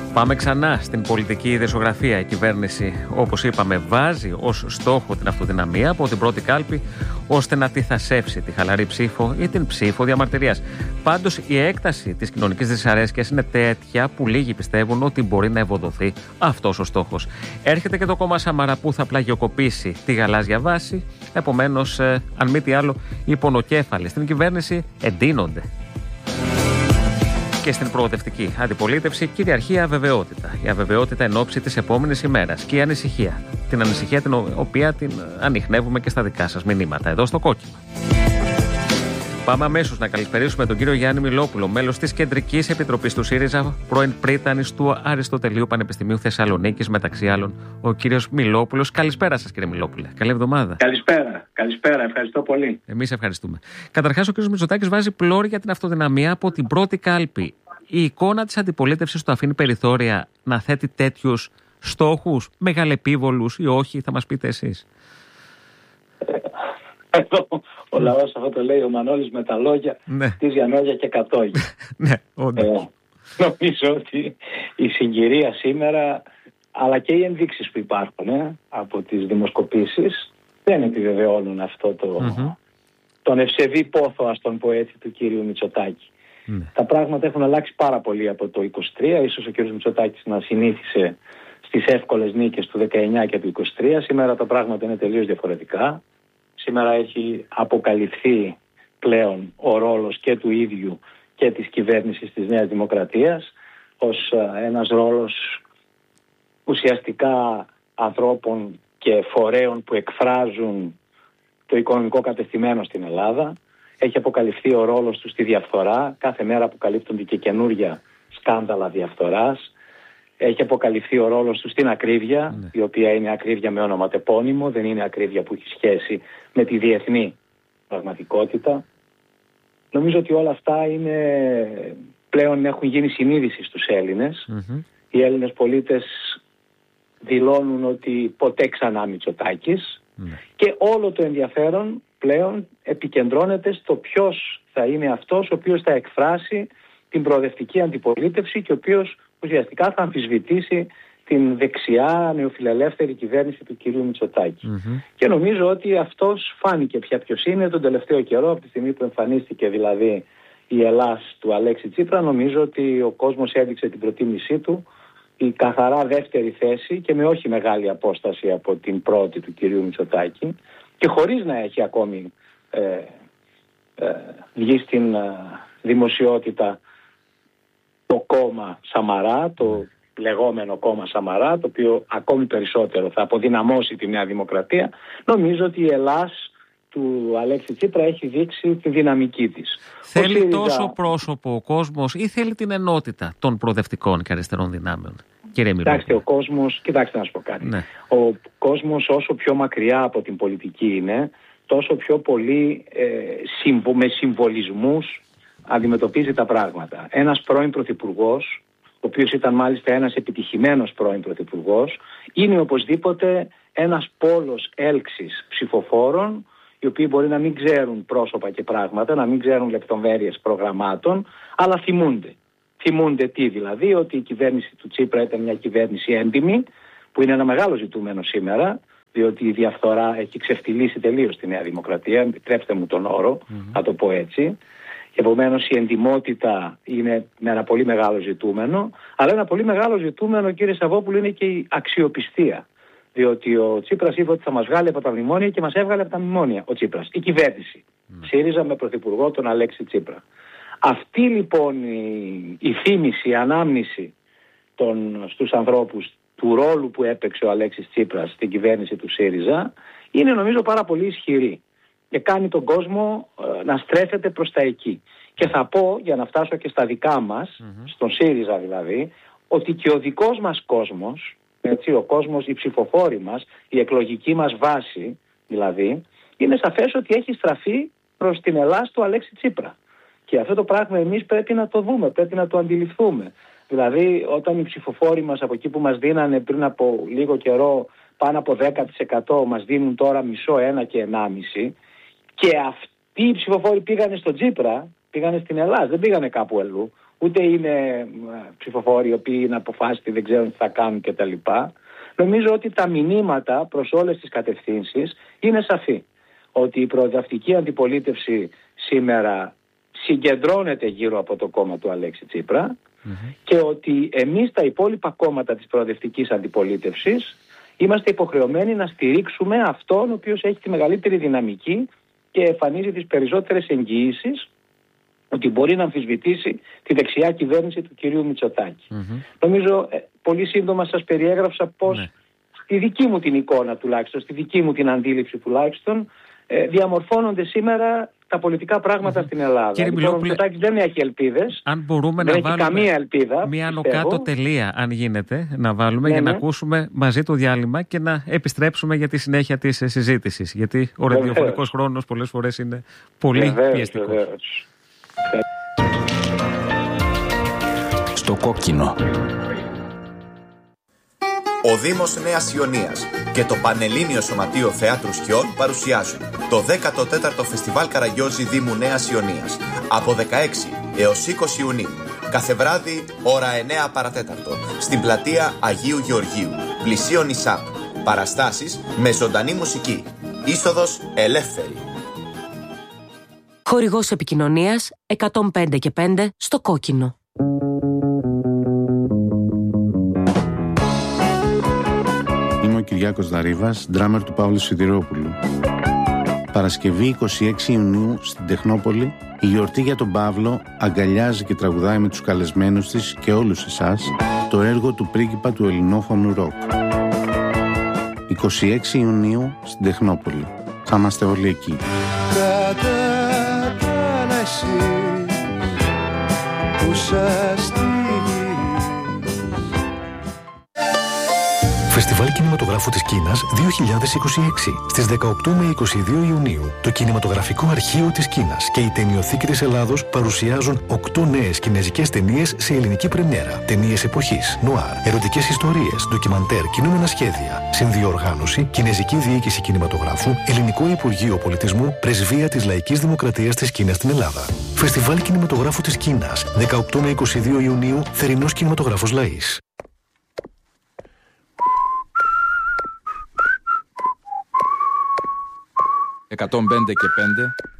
Πάμε ξανά στην πολιτική δεσογραφία. Η κυβέρνηση, όπως είπαμε, βάζει ως στόχο την αυτοδυναμία από την πρώτη κάλπη, ώστε να τη θασέψει τη χαλαρή ψήφο ή την ψήφο διαμαρτυρίας. Πάντως, η έκταση της κοινωνικής δυσαρέσκειας είναι τέτοια που λίγοι πιστεύουν ότι μπορεί να ευωδοθεί αυτός ο στόχος. Έρχεται και το κόμμα Σαμαρά που θα πλαγιοκοπήσει τη γαλάζια βάση. Επομένως, αν μη τι άλλο, οι πονοκέφαλοι στην κυβέρνηση εντείνονται. Και στην προοδευτική αντιπολίτευση κυριαρχεί αβεβαιότητα. Η αβεβαιότητα εν ώψη της επόμενης ημέρας και η ανησυχία. Την ανησυχία την οποία την ανιχνεύουμε και στα δικά σας μηνύματα, εδώ στο κόκκινο. Πάμε αμέσως να καλησπερίσουμε τον κύριο Γιάννη Μιλόπουλο, μέλος της Κεντρικής Επιτροπής του ΣΥΡΙΖΑ, πρώην πρίτανης του Αριστοτελείου Πανεπιστημίου Θεσσαλονίκης, μεταξύ άλλων, ο κύριος Μιλόπουλος. Καλησπέρα σας, κύριε Μιλόπουλε. Καλή εβδομάδα. Καλησπέρα. Ευχαριστώ πολύ. Εμείς ευχαριστούμε. Καταρχάς, ο κύριος Μητσοτάκης βάζει πλώρη για την αυτοδυναμία από την πρώτη κάλπη. Η εικόνα της αντιπολίτευσης του αφήνει περιθώρια να θέτει τέτοιους στόχους, μεγαλεπίβολους ή όχι, θα μας πείτε εσείς. Εδώ ο λαός αυτό το λέει ο Μανώλης με τα λόγια, της για λόγια και κατόγια. Ναι, όντως. Νομίζω ότι η συγκυρία σήμερα, αλλά και οι ενδείξεις που υπάρχουν από τις δημοσκοπήσεις, δεν επιβεβαιώνουν αυτό τον ευσεβή πόθο, ας τον πω έτσι, του κύριου Μητσοτάκη. Τα πράγματα έχουν αλλάξει πάρα πολύ από το 23. Ίσως ο κύριος Μητσοτάκης να συνήθισε στις εύκολες νίκες του 19 και του 23. Σήμερα τα πράγματα είναι τελείως διαφορετικά. Σήμερα έχει αποκαλυφθεί πλέον ο ρόλος και του ίδιου και της κυβέρνησης της Νέας Δημοκρατίας ως ένας ρόλος ουσιαστικά ανθρώπων και φορέων που εκφράζουν το οικονομικό κατεστημένο στην Ελλάδα. Έχει αποκαλυφθεί ο ρόλος του στη διαφθορά. Κάθε μέρα αποκαλύπτονται και καινούρια σκάνδαλα διαφθοράς. Έχει αποκαλυφθεί ο ρόλος του στην ακρίβεια, η οποία είναι ακρίβεια με ονοματεπώνυμο, δεν είναι ακρίβεια που έχει σχέση με τη διεθνή πραγματικότητα. Νομίζω ότι όλα αυτά πλέον έχουν γίνει συνείδηση στους Έλληνες. Οι Έλληνες πολίτες δηλώνουν ότι ποτέ ξανά Μητσοτάκης και όλο το ενδιαφέρον πλέον επικεντρώνεται στο ποιος θα είναι αυτός ο οποίος θα εκφράσει την προοδευτική αντιπολίτευση και ο οποίος ουσιαστικά θα αμφισβητήσει την δεξιά νεοφιλελεύθερη κυβέρνηση του κυρίου Μητσοτάκη. Και νομίζω ότι αυτός φάνηκε πια ποιος είναι τον τελευταίο καιρό, από τη στιγμή που εμφανίστηκε δηλαδή η Ελλάς του Αλέξη Τσίπρα. Νομίζω ότι ο κόσμος έδειξε την προτίμησή του, η καθαρά δεύτερη θέση και με όχι μεγάλη απόσταση από την πρώτη του κυρίου Μητσοτάκη και χωρίς να έχει ακόμη βγει στην δημοσιότητα το κόμμα Σαμαρά, το λεγόμενο κόμμα Σαμαρά, το οποίο ακόμη περισσότερο θα αποδυναμώσει τη Νέα Δημοκρατία. Νομίζω ότι η Ελλάς του Αλέξη Τσίπρα έχει δείξει τη δυναμική της. Θέλει τόσο πρόσωπο ο κόσμος ή θέλει την ενότητα των προοδευτικών και αριστερών δυνάμεων, κύριε Μιλόπουλε? Κοιτάξτε, ο κόσμος, κοιτάξτε να σου πω κάτι. Ο κόσμος όσο πιο μακριά από την πολιτική είναι, τόσο πιο πολύ με συμβολισμούς αντιμετωπίζει τα πράγματα. Ένας πρώην πρωθυπουργός, ο οποίος ήταν μάλιστα ένας επιτυχημένος πρώην πρωθυπουργός, είναι οπωσδήποτε ένας πόλος έλξης ψηφοφόρων, οι οποίοι μπορεί να μην ξέρουν πρόσωπα και πράγματα, να μην ξέρουν λεπτομέρειες προγραμμάτων, αλλά θυμούνται. Θυμούνται τι δηλαδή? Ότι η κυβέρνηση του Τσίπρα ήταν μια κυβέρνηση έντιμη, που είναι ένα μεγάλο ζητούμενο σήμερα, διότι η διαφθορά έχει ξεφτυλίσει τελείως τη Νέα Δημοκρατία, επιτρέψτε μου τον όρο, να το πω έτσι. Επομένως η εντιμότητα είναι ένα πολύ μεγάλο ζητούμενο, αλλά ένα πολύ μεγάλο ζητούμενο, κύριε Σαββόπουλο, είναι και η αξιοπιστία. Διότι ο Τσίπρας είπε ότι θα μας βγάλει από τα μνημόνια και μας έβγαλε από τα μνημόνια ο Τσίπρας, η κυβέρνηση. ΣΥΡΙΖΑ με πρωθυπουργό τον Αλέξη Τσίπρα. Αυτή λοιπόν η θύμηση, η ανάμνηση στους ανθρώπους του ρόλου που έπαιξε ο Αλέξης Τσίπρας στην κυβέρνηση του ΣΥΡΙΖΑ είναι νομίζω πάρα πολύ ισχυρή και κάνει τον κόσμο να στρέφεται προς τα εκεί. Και θα πω, για να φτάσω και στα δικά μας, στον ΣΥΡΙΖΑ δηλαδή, ότι και ο δικός μας κόσμος, έτσι, ο κόσμος, οι ψηφοφόροι μας, η εκλογική μας βάση δηλαδή, είναι σαφές ότι έχει στραφεί προς την Ελλάς του Αλέξη Τσίπρα. Και αυτό το πράγμα εμείς πρέπει να το δούμε, πρέπει να το αντιληφθούμε. Δηλαδή όταν οι ψηφοφόροι μας από εκεί που μας δίνανε πριν από λίγο καιρό πάνω από 10% μας δίνουν τώρα μισό, 1 και 1,5, και αυτοί οι ψηφοφόροι πήγανε στον Τσίπρα, πήγανε στην Ελλάδα, δεν πήγανε κάπου αλλού. ούτε είναι ψηφοφόροι οι οποίοι είναι αποφάσιστοι, δεν ξέρουν τι θα κάνουν κτλ. Νομίζω ότι τα μηνύματα προς όλες τις κατευθύνσεις είναι σαφή. Ότι η προοδευτική αντιπολίτευση σήμερα συγκεντρώνεται γύρω από το κόμμα του Αλέξη Τσίπρα και ότι εμείς τα υπόλοιπα κόμματα της προοδευτικής αντιπολίτευσης είμαστε υποχρεωμένοι να στηρίξουμε αυτόν ο οποίος έχει τη μεγαλύτερη δυναμική και εμφανίζει τις περισσότερες εγγυήσεις ότι μπορεί να αμφισβητήσει τη δεξιά κυβέρνηση του κυρίου Μητσοτάκη. Νομίζω πολύ σύντομα σας περιέγραψα πώς στη δική μου την εικόνα τουλάχιστον, στη δική μου την αντίληψη τουλάχιστον, διαμορφώνονται σήμερα τα πολιτικά πράγματα στην Ελλάδα. Κύριε ο Μητσοτάκης δεν έχει ελπίδες. Αν μπορούμε δεν να έχει βάλουμε καμία ελπίδα, μία άνω κάτω τελεία, αν γίνεται, να βάλουμε για να ακούσουμε μαζί το διάλειμμα και να επιστρέψουμε για τη συνέχεια της συζήτησης. Γιατί ο ραδιοφωνικός χρόνος πολλές φορές είναι πολύ πιεστικός. Στο κόκκινο. Ο Δήμος Νέας Ιωνίας και το Πανελλήνιο Σωματείο Θεάτρου Σκιών παρουσιάζουν το 14ο Φεστιβάλ Καραγιόζη Δήμου Νέας Ιωνίας από 16 έως 20 Ιουνίου. Κάθε βράδυ, ώρα 9 παρατέταρτο, στην πλατεία Αγίου Γεωργίου, πλησίον ΙΣΑΠ. Παραστάσεις με ζωντανή μουσική. Είσοδος ελεύθερη. Χορηγός επικοινωνίας 105 και 5 στο κόκκινο. Είμαι ο Κυριάκος Δαρίβας, ντράμερ του Παύλου Σιδηρόπουλου. Παρασκευή 26 Ιουνίου στην Τεχνόπολη, η γιορτή για τον Παύλο αγκαλιάζει και τραγουδάει με τους καλεσμένους της και όλους εσάς το έργο του πρίγκιπα του ελληνόφωνου ροκ. 26 Ιουνίου στην Τεχνόπολη. Θα είμαστε όλοι εκεί. Που σας Φεστιβάλ Κινηματογράφου της Κίνας 2026. Στις 18 με 22 Ιουνίου, το Κινηματογραφικό Αρχείο της Κίνας και η Ταινιοθήκη της Ελλάδος παρουσιάζουν 8 νέες κινεζικές ταινίες σε ελληνική πρεμιέρα. Ταινίες εποχής, νουάρ, ερωτικές ιστορίες, ντοκιμαντέρ, κινούμενα σχέδια. Συνδιοργάνωση, Κινεζική Διοίκηση Κινηματογράφου, Ελληνικό Υπουργείο Πολιτισμού, Πρεσβεία της Λαϊκής Δημοκρατίας της Κίνας στην Ελλάδα. Φεστιβάλ Κινηματογράφου της Κίνας 18 με 22 Ιουνίου, Θερινός Κινηματογράφος Λαΐς. 105 και 5